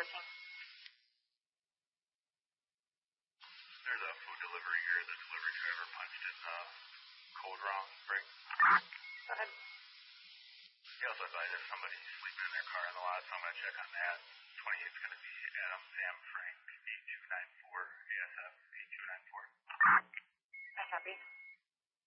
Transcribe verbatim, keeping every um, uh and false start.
working. There's a food delivery here. The delivery driver punched in the code wrong. Break. Go ahead. He also advised there's somebody sleeping in their car in the lot, so I'm going to check on that. twenty-eight's going to be Adam, Sam, Frank.